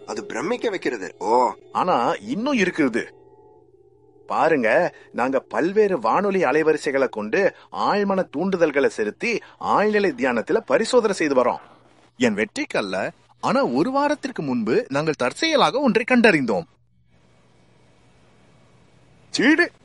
அது பிரமிக்க வைக்கிறது. ஆனா இன்னும் இருக்குது பாருங்க. நாங்க பல்வேறு வானொலி அலைவரிசைகளை கொண்டு ஆழ்மன தூண்டுதல்களை செலுத்தி ஆழ்நிலை தியானத்துல பரிசோதனை செய்து வரோம். என் வெற்றிக்கல்ல. ஆனா ஒரு வாரத்திற்கு முன்பு நாங்கள் தற்செயலாக ஒன்றை கண்டறிந்தோம். சீடு